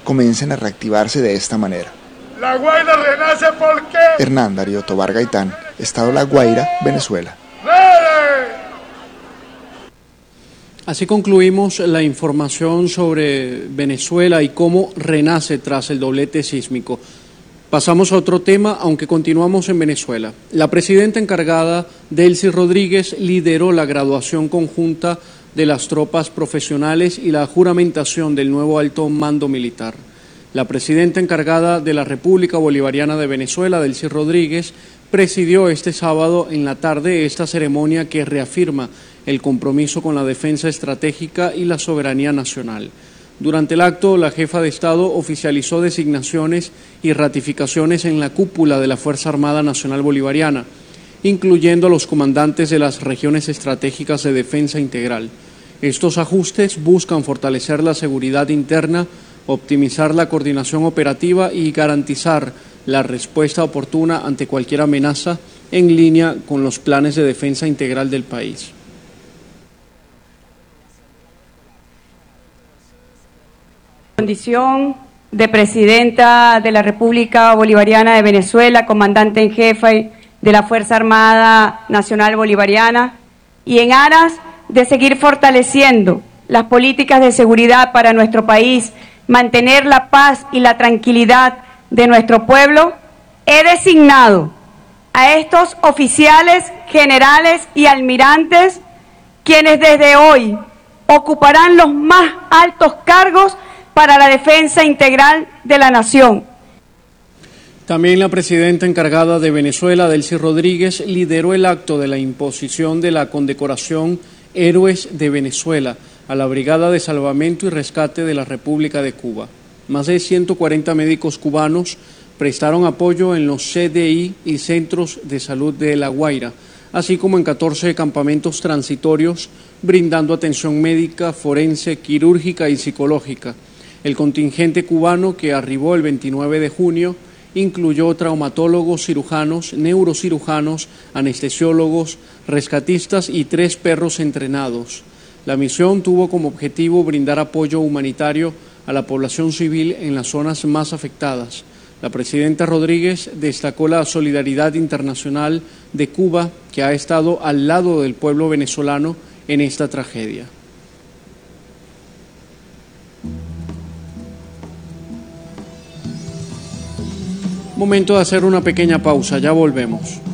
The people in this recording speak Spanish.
comiencen a reactivarse de esta manera. La Guaira renace porque... Hernán Darío Tobar Gaitán, Estado La Guaira, Venezuela. Así concluimos la información sobre Venezuela y cómo renace tras el doblete sísmico. Pasamos a otro tema, aunque continuamos en Venezuela. La presidenta encargada, Delcy Rodríguez, lideró la graduación conjunta de las tropas profesionales y la juramentación del nuevo alto mando militar. La presidenta encargada de la República Bolivariana de Venezuela, Delcy Rodríguez, presidió este sábado en la tarde esta ceremonia que reafirma el compromiso con la defensa estratégica y la soberanía nacional. Durante el acto, la jefa de Estado oficializó designaciones y ratificaciones en la cúpula de la Fuerza Armada Nacional Bolivariana, incluyendo a los comandantes de las regiones estratégicas de defensa integral. Estos ajustes buscan fortalecer la seguridad interna, optimizar la coordinación operativa y garantizar la respuesta oportuna ante cualquier amenaza en línea con los planes de defensa integral del país. Condición de presidenta de la República Bolivariana de Venezuela, comandante en jefe de la Fuerza Armada Nacional Bolivariana, y en aras de seguir fortaleciendo las políticas de seguridad para nuestro país, mantener la paz y la tranquilidad de nuestro pueblo, he designado a estos oficiales, generales y almirantes, quienes desde hoy ocuparán los más altos cargos para la defensa integral de la nación. También la presidenta encargada de Venezuela, Delcy Rodríguez, lideró el acto de la imposición de la condecoración Héroes de Venezuela a la Brigada de Salvamento y Rescate de la República de Cuba. Más de 140 médicos cubanos prestaron apoyo en los CDI y centros de salud de La Guaira, así como en 14 campamentos transitorios, brindando atención médica, forense, quirúrgica y psicológica. El contingente cubano, que arribó el 29 de junio, incluyó traumatólogos, cirujanos, neurocirujanos, anestesiólogos, rescatistas y 3 perros entrenados. La misión tuvo como objetivo brindar apoyo humanitario a la población civil en las zonas más afectadas. La presidenta Rodríguez destacó la solidaridad internacional de Cuba, que ha estado al lado del pueblo venezolano en esta tragedia. Momento de hacer una pequeña pausa, ya volvemos.